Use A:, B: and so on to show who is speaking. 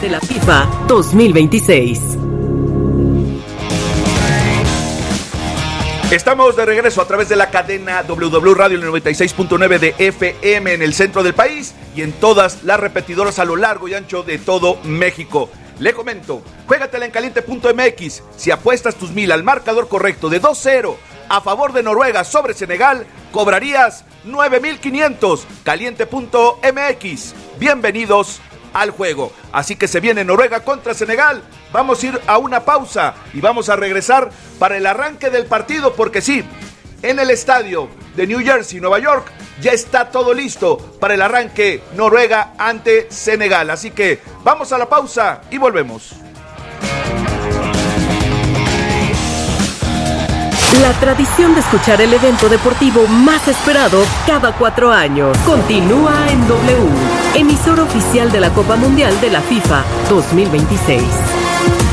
A: de la FIFA 2026.
B: Estamos de regreso a través de la cadena WW Radio, el 96.9 de FM en el centro del país y en todas las repetidoras a lo largo y ancho de todo México. Le comento, juégatela en caliente.mx. Si apuestas tus 1,000 al marcador correcto de 2-0 a favor de Noruega sobre Senegal, cobrarías 9,500. Caliente.mx. Bienvenidos al juego. Así que se viene Noruega contra Senegal. Vamos a ir a una pausa y vamos a regresar para el arranque del partido, porque sí, en el estadio de New Jersey, Nueva York, ya está todo listo para el arranque Noruega ante Senegal. Así que vamos a la pausa y volvemos.
A: La tradición de escuchar el evento deportivo más esperado cada 4 años continúa en W, emisora oficial de la Copa Mundial de la FIFA 2026.